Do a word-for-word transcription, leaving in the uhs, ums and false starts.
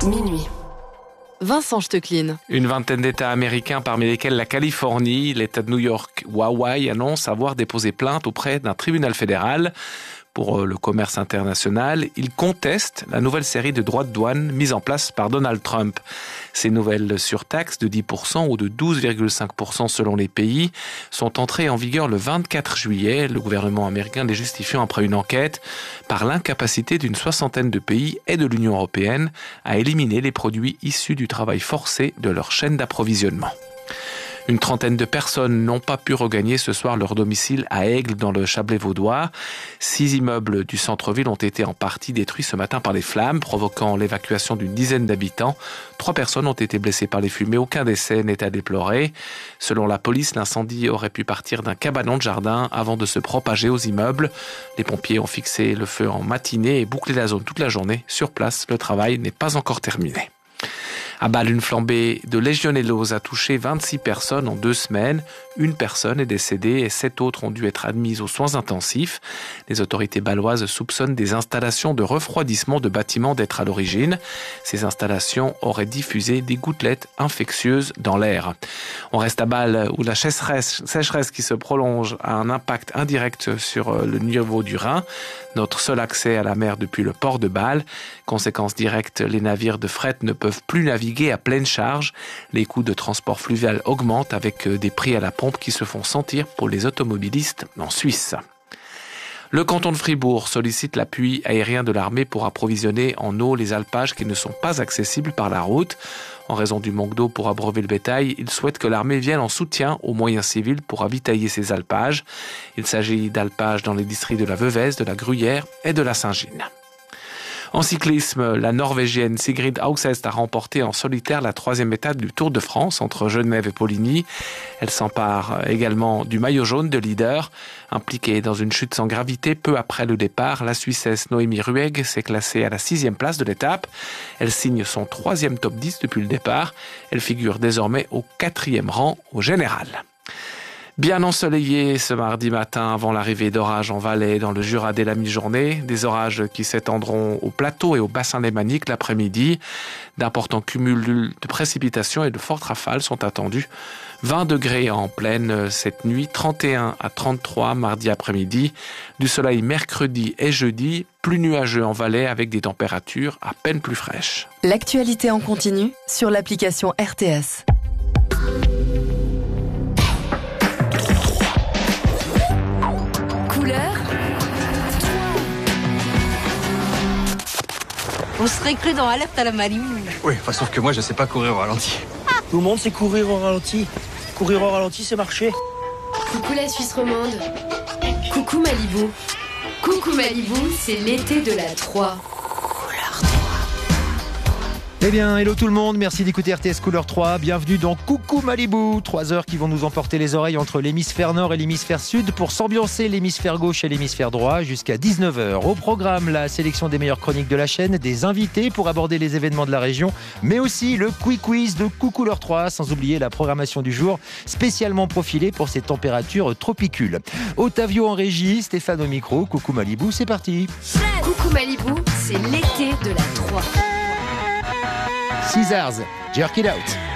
Minuit. Vincent Stecklin. Une vingtaine d'États américains, parmi lesquels la Californie, l'État de New York ou Hawaï, annoncent avoir déposé plainte auprès d'un tribunal fédéral. Pour le commerce international, ils contestent la nouvelle série de droits de douane mise en place par Donald Trump. Ces nouvelles surtaxes de dix pour cent ou de douze virgule cinq pour cent selon les pays sont entrées en vigueur le vingt-quatre juillet, le gouvernement américain les justifiant après une enquête par l'incapacité d'une soixantaine de pays et de l'Union européenne à éliminer les produits issus du travail forcé de leur chaîne d'approvisionnement. Une trentaine de personnes n'ont pas pu regagner ce soir leur domicile à Aigle dans le Chablais vaudois. Six immeubles du centre-ville ont été en partie détruits ce matin par les flammes, provoquant l'évacuation d'une dizaine d'habitants. Trois personnes ont été blessées par les fumées, aucun décès n'est à déplorer. Selon la police, l'incendie aurait pu partir d'un cabanon de jardin avant de se propager aux immeubles. Les pompiers ont fixé le feu en matinée et bouclé la zone toute la journée. Sur place, le travail n'est pas encore terminé. À Bâle, une flambée de légionellose a touché vingt-six personnes en deux semaines. Une personne est décédée et sept autres ont dû être admises aux soins intensifs. Les autorités bâloises soupçonnent des installations de refroidissement de bâtiments d'être à l'origine. Ces installations auraient diffusé des gouttelettes infectieuses dans l'air. On reste à Bâle où la sécheresse, sécheresse qui se prolonge a un impact indirect sur le niveau du Rhin. Notre seul accès à la mer depuis le port de Bâle. Conséquence directe, les navires de fret ne peuvent plus naviguer à pleine charge. Les coûts de transport fluvial augmentent avec des prix à la pompe qui se font sentir pour les automobilistes en Suisse. Le canton de Fribourg sollicite l'appui aérien de l'armée pour approvisionner en eau les alpages qui ne sont pas accessibles par la route. En raison du manque d'eau pour abreuver le bétail, il souhaite que l'armée vienne en soutien aux moyens civils pour ravitailler ces alpages. Il s'agit d'alpages dans les districts de la Veuvez, de la Gruyère et de la Saint-Gine. En cyclisme, la Norvégienne Sigrid Auxest a remporté en solitaire la troisième étape du Tour de France entre Genève et Poligny. Elle s'empare également du maillot jaune de leader. Impliquée dans une chute sans gravité peu après le départ, la Suissesse Noémie Ruegg s'est classée à la sixième place de l'étape. Elle signe son troisième top dix depuis le départ. Elle figure désormais au quatrième rang au général. Bien ensoleillé ce mardi matin avant l'arrivée d'orages en Valais dans le Jura dès la mi-journée. Des orages qui s'étendront au plateau et au bassin lémanique l'après-midi. D'importants cumuls de précipitations et de fortes rafales sont attendus. vingt degrés en pleine cette nuit, trente et un à trente-trois mardi après-midi. Du soleil mercredi et jeudi, plus nuageux en Valais avec des températures à peine plus fraîches. L'actualité en continu sur l'application R T S. On serait cru dans Alerte à la Malibu. Oui, enfin, sauf que moi, je sais pas courir au ralenti. Tout le monde sait courir au ralenti. Courir au ralenti, c'est marcher. Coucou la Suisse romande. Coucou Malibu. Coucou Malibu, c'est l'été de la trois. Eh bien, hello tout le monde, merci d'écouter R T S Couleur trois. Bienvenue dans Coucou Malibu. Trois heures qui vont nous emporter les oreilles entre l'hémisphère nord et l'hémisphère sud pour s'ambiancer l'hémisphère gauche et l'hémisphère droit jusqu'à dix-neuf heures. Au programme, la sélection des meilleures chroniques de la chaîne, des invités pour aborder les événements de la région, mais aussi le quick quiz de Coucou Couleur trois, sans oublier la programmation du jour, spécialement profilée pour ces températures tropicules. Otavio en régie, Stéphane au micro. Coucou Malibu, c'est parti. Coucou Malibu, c'est l'été de la trois. Caesars, Jerk It Out.